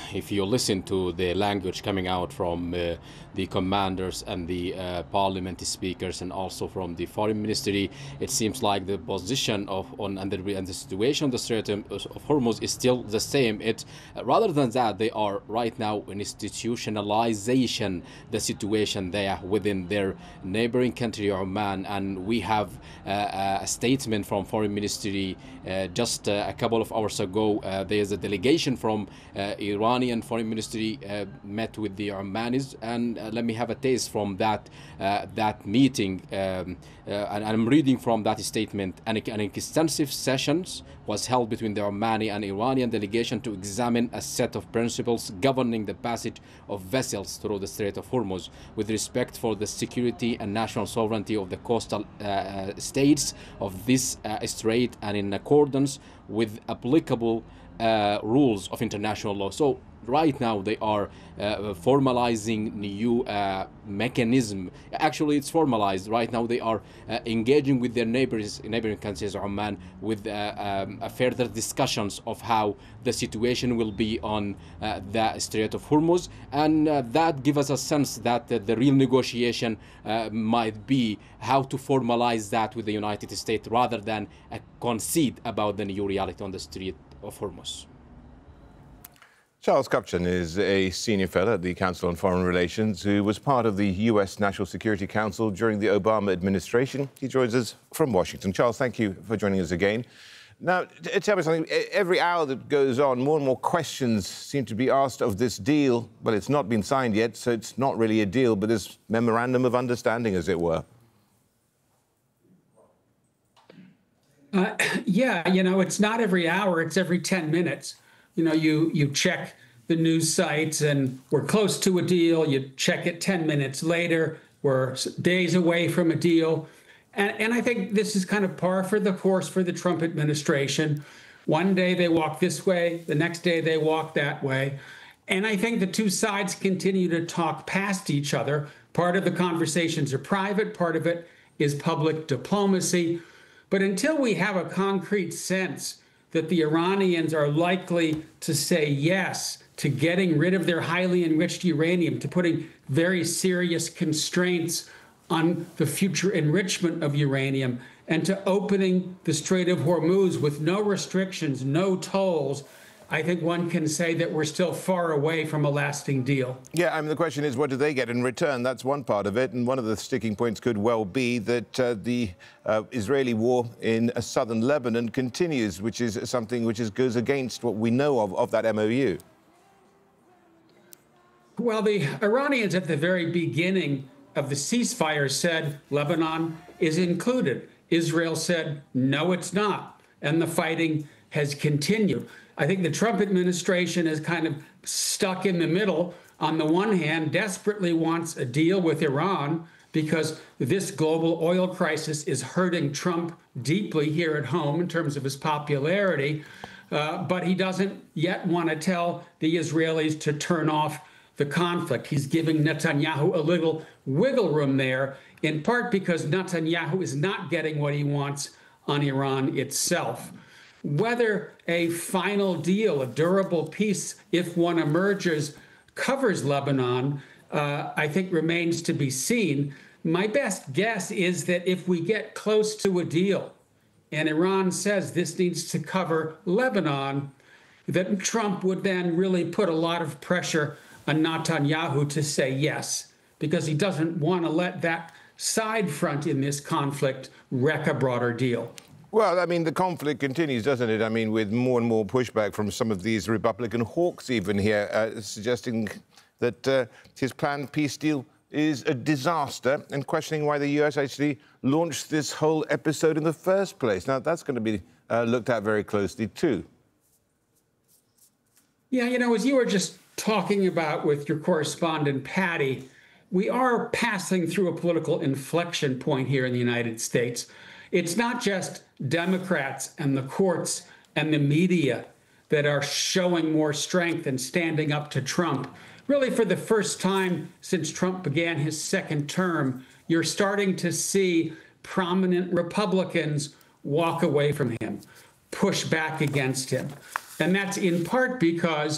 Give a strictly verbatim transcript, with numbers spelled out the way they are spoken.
if you listen to the language coming out from uh, the commanders and the uh, parliament speakers, and also from the foreign ministry, it seems like the position of on and the, and the situation on the Strait of Hormuz is still the same. It uh, rather than that, they are right now in institutionalization the situation there within their neighboring country Oman, and we have uh, a statement from foreign ministry uh, just uh, a couple of hours ago. Uh, there is a delegation from uh, Iranian foreign ministry uh, met with the Omanis, and uh, let me have a taste from that uh, that meeting. Um, uh, and I'm reading from that statement. An, an extensive sessions was held between the Omani and Iranian delegation to examine a set of principles governing the passage of vessels through the Strait of Hormuz, with respect for the security and national sovereignty of the coastal uh, states of this uh, strait, and in accordance with applicable uh, rules of international law. So right now they are uh, formalizing new uh, mechanism. Actually, it's formalized. Right now they are uh, engaging with their neighbors, neighboring countries, Oman, with uh, um, uh, further discussions of how the situation will be on uh, the Strait of Hormuz, and uh, that gives us a sense that uh, the real negotiation uh, might be how to formalize that with the United States, rather than a concede about the new reality on the Strait of Hormuz. Charles Kupchan is a senior fellow at the Council on Foreign Relations who was part of the U S National Security Council during the Obama administration. He joins us from Washington. Charles, thank you for joining us again. Now, tell me something. Every hour that goes on, more and more questions seem to be asked of this deal. Well, it's not been signed yet, so it's not really a deal, but this memorandum of understanding, as it were. Uh, yeah, you know, it's not every hour, it's every ten minutes. You know, you, you check the news sites and we're close to a deal. You check it ten minutes later, we're days away from a deal. And, and I think this is kind of par for the course for the Trump administration. One day they walk this way, the next day they walk that way. And I think the two sides continue to talk past each other. Part of the conversations are private, part of it is public diplomacy. But until we have a concrete sense that the Iranians are likely to say yes to getting rid of their highly enriched uranium, to putting very serious constraints on the future enrichment of uranium, and to opening the Strait of Hormuz with no restrictions, no tolls, I think one can say that we're still far away from a lasting deal. Yeah, I mean, the question is, what do they get in return? That's one part of it. And one of the sticking points could well be that uh, the uh, Israeli war in uh, southern Lebanon continues, which is something which is, goes against what we know of, of that M O U. Well, the Iranians at the very beginning of the ceasefire said Lebanon is included. Israel said, no, it's not. And the fighting has continued. I think the Trump administration is kind of stuck in the middle. On the one hand, desperately wants a deal with Iran because this global oil crisis is hurting Trump deeply here at home in terms of his popularity. Uh, but he doesn't yet want to tell the Israelis to turn off the conflict. He's giving Netanyahu a little wiggle room there, in part because Netanyahu is not getting what he wants on Iran itself. Whether a final deal, a durable peace, if one emerges, covers Lebanon, uh, I think remains to be seen. My best guess is that if we get close to a deal and Iran says this needs to cover Lebanon, that Trump would then really put a lot of pressure on Netanyahu to say yes, because he doesn't want to let that side front in this conflict wreck a broader deal. Well, I mean, the conflict continues, doesn't it? I mean, with more and more pushback from some of these Republican hawks even here, uh, suggesting that uh, his planned peace deal is a disaster, and questioning why the U S actually launched this whole episode in the first place. Now, that's going to be uh, looked at very closely, too. Yeah, you know, as you were just talking about with your correspondent, Patty, we are passing through a political inflection point here in the United States. It's not just Democrats and the courts and the media that are showing more strength and standing up to Trump. Really, for the first time since Trump began his second term, you're starting to see prominent Republicans walk away from him, push back against him. And that's in part because